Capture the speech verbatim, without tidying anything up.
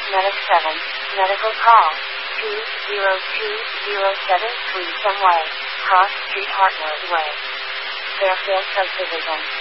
Medic seven, medical call, two zero two zero seven three some way, Cross Street Hartwood Way, Fairfield Subdivision.